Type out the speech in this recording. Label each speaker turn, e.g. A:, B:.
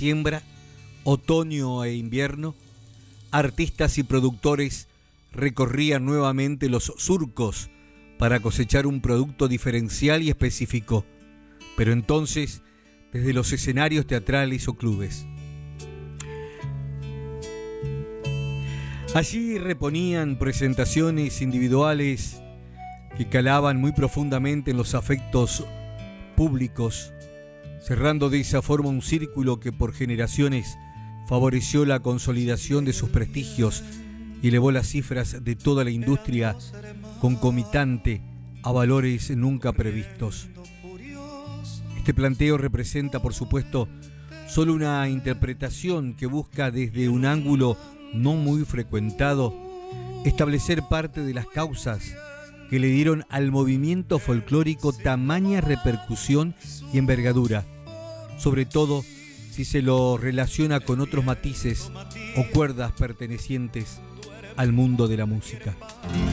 A: siembra, otoño e invierno, artistas y productores recorrían nuevamente los surcos para cosechar un producto diferencial y específico, pero entonces desde los escenarios teatrales o clubes. Allí reponían presentaciones individuales que calaban muy profundamente en los afectos públicos, cerrando de esa forma un círculo que por generaciones favoreció la consolidación de sus prestigios y elevó las cifras de toda la industria concomitante a valores nunca previstos. Este planteo representa, por supuesto, solo una interpretación que busca desde un ángulo no muy frecuentado establecer parte de las causas que le dieron al movimiento folclórico tamaña repercusión y envergadura, sobre todo si se lo relaciona con otros matices o cuerdas pertenecientes al mundo de la música.